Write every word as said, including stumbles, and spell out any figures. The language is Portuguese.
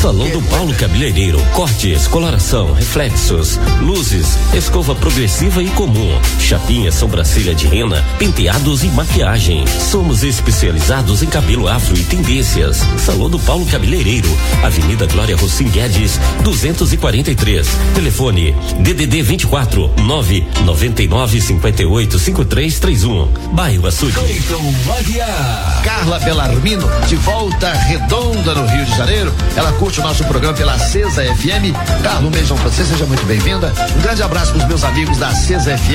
Salão do Paulo Cabeleireiro, cortes, coloração, reflexos, luzes, escova progressiva e comum, chapinha, sobrancelha de rena, penteados e maquiagem. Somos especializados em cabelo afro e tendências. Salão do Paulo Cabeleireiro, Avenida Glória Rossim Guedes, duzentos e quarenta e três. Telefone D D D vinte e quatro, nove noventa e nove, cinquenta e oito, cinquenta e três trinta e um. Bairro Açude. Carla Belarmino, de Volta Redonda, no Rio de Janeiro. Ela curte o nosso programa pela Acesa F M. Carla, um beijão pra você, seja muito bem-vinda. Um grande abraço pros meus amigos da Acesa F M.